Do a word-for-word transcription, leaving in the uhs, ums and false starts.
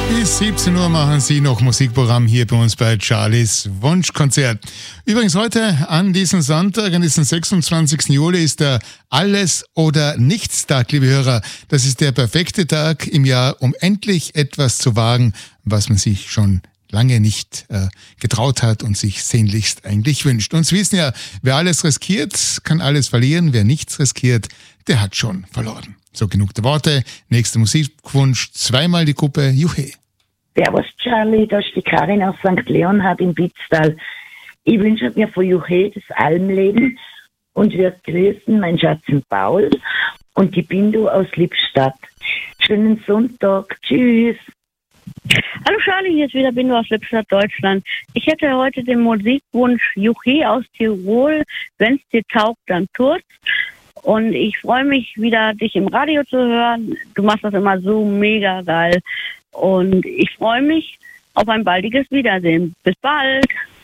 Bis siebzehn Uhr machen Sie noch Musikprogramm hier bei uns bei Charlies Wunschkonzert. Übrigens heute an diesem Sonntag, an diesem sechsundzwanzigsten Juli, ist der Alles- oder Nichts-Tag, liebe Hörer. Das ist der perfekte Tag im Jahr, um endlich etwas zu wagen, was man sich schon lange nicht äh, getraut hat und sich sehnlichst eigentlich wünscht. Und Sie wissen ja, wer alles riskiert, kann alles verlieren. Wer nichts riskiert, der hat schon verloren. So, genug der Worte. Nächster Musikwunsch, zweimal die Gruppe Juhe. Servus Charlie, da ist die Karin aus Sankt Leonhard im Bitztal. Ich wünsche mir von Juhe das Almleben und wird grüßen mein Schatzen Paul und die Bindu aus Lippstadt. Schönen Sonntag, tschüss. Hallo Charlie, hier ist wieder Bindu aus Lippstadt, Deutschland. Ich hätte heute den Musikwunsch Juche aus Tirol, wenn's dir taugt, dann tut's. Und ich freue mich wieder, dich im Radio zu hören. Du machst das immer so mega geil. Und ich freue mich auf ein baldiges Wiedersehen. Bis bald!